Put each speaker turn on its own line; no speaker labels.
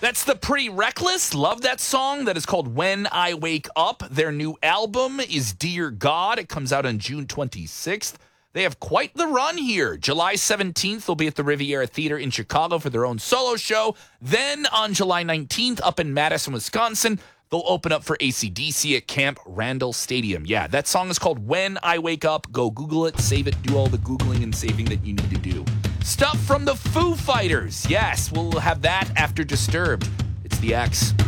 That's the Pretty Reckless. Love that song. That is called When I Wake Up. Their new album is Dear God. It comes out on June 26th. They have quite the run here. July 17th, they'll be at the Riviera Theater in Chicago for their own solo show. Then on July 19th, up in Madison, Wisconsin, they'll open up for AC/DC at Camp Randall Stadium. Yeah, that song is called When I Wake Up. Go Google it, save it, do all the Googling and saving that you need to do. Stuff from the Foo Fighters. Yes, we'll have that after Disturbed. It's The X.